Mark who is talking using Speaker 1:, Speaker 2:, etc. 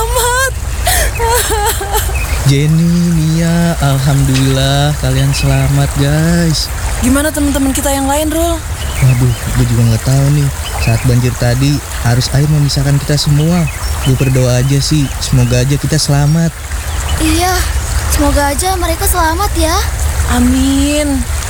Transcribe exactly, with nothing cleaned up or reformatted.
Speaker 1: selamat.
Speaker 2: Jenny, Nia, alhamdulillah kalian selamat guys.
Speaker 1: Gimana teman-teman kita yang lain, Rul?
Speaker 2: Waduh, gue juga nggak tahu nih. Saat banjir tadi, arus air memisahkan kita semua. Gue berdoa aja sih, semoga aja kita selamat.
Speaker 3: Iya, semoga aja mereka selamat ya.
Speaker 1: Amin.